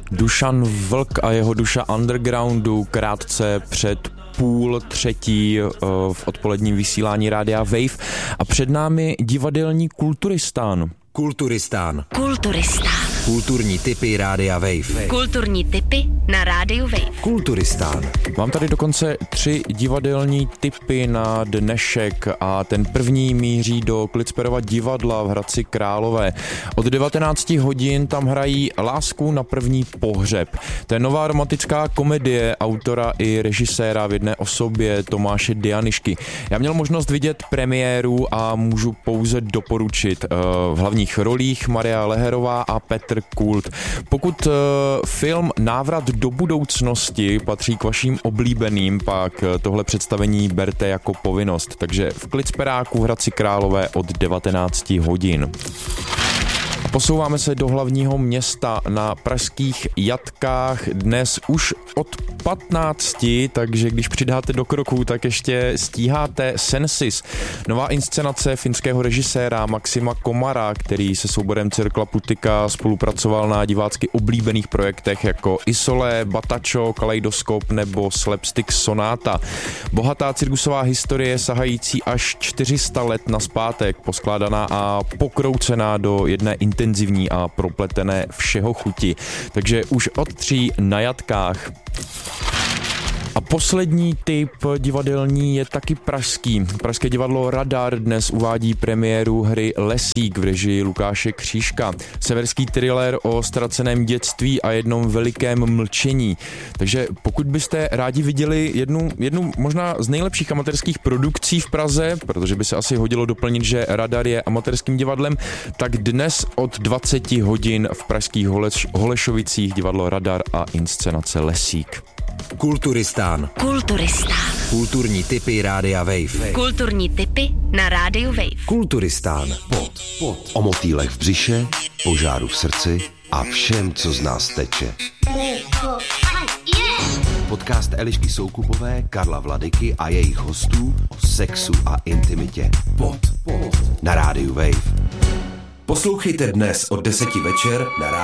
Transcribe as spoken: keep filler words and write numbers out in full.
Dušan Vlk a jeho Duša undergroundu krátce před půl třetí v odpoledním vysílání Rádia Wave a před námi divadelní Kulturistán. Kulturistán. Kulturistán. Kulturní tipy Rádia Wave. Kulturní tipy na Rádiu Wave. Kulturistán. Mám tady dokonce tři divadelní tipy na dnešek a ten první míří do Klitsperova divadla v Hradci Králové. Od devatenáct hodin tam hrají Lásku na první pohřeb. To je nová romantická komedie autora i režiséra v jedné osobě Tomáše Dianyšky. Já měl možnost vidět premiéru a můžu pouze doporučit. V hlavních rolích Maria Leherová a Petr Kult. Pokud uh, film Návrat do budoucnosti patří k vašim oblíbeným, pak tohle představení berte jako povinnost. Takže v Klitsperáku v Hradci Králové od devatenáct hodin. Posouváme se do hlavního města na pražských jatkách dnes už od patnácti, takže když přidáte do kroku, tak ještě stíháte Sensis. Nová inscenace finského režiséra Maxima Komara, který se souborem Cirkla Putika spolupracoval na divácky oblíbených projektech jako Isole, Batačo, Kaleidoskop nebo Slapstick Sonáta. Bohatá cirkusová historie sahající až čtyři sta let nazpátek, poskládaná a pokroucená do jedné intenzivní a propletené všeho chuti. Takže už od tří na jatkách. A poslední tip divadelní je taky pražský. Pražské divadlo Radar dnes uvádí premiéru hry Lesík v režii Lukáše Křížka. Severský thriller o ztraceném dětství a jednom velikém mlčení. Takže pokud byste rádi viděli jednu, jednu možná z nejlepších amatérských produkcí v Praze, protože by se asi hodilo doplnit, že Radar je amatérským divadlem, tak dnes od dvacet hodin v pražských Holeš, Holešovicích divadlo Radar a inscenace Lesík. Kulturistán. Kulturistán. Kulturní tipy Rádia Wave. Kulturní tipy na Rádiu Wave. Kulturistán. Pod, pod. O motýlech v břiše, požáru v srdci a všem, co z nás teče. Podcast Elišky Soukupové, Karla Vladyky a jejich hostů o sexu a intimitě. Pod, pod. Na Rádiu Wave. Poslouchejte dnes od deseti večer na Rádiu